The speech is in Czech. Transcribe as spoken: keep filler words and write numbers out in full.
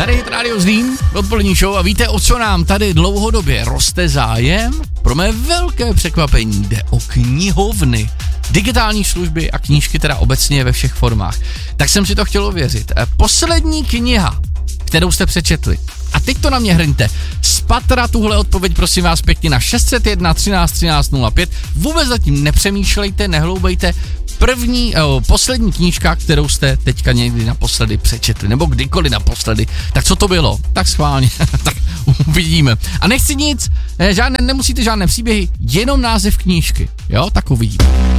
Tady je Radio Zlín, odpolední show a víte, o co nám tady dlouhodobě roste zájem? Pro mé velké překvapení jde o knihovny. Digitální služby a knížky teda obecně ve všech formách. Tak jsem si to chtěl ověřit. Poslední kniha, kterou jste přečetli. A teď to na mě hrňte. Z patra tuhle odpověď prosím vás pěkně na šest set jedna třináct třináct nula pět. Vůbec zatím nepřemýšlejte, nehloubejte. První, oh, poslední knížka, kterou jste teďka někdy naposledy přečetli, nebo kdykoliv naposledy. Tak co to bylo? Tak schválně, tak uvidíme. A nechci nic, žádné, nemusíte žádné příběhy, jenom název knížky, jo, tak uvidíme.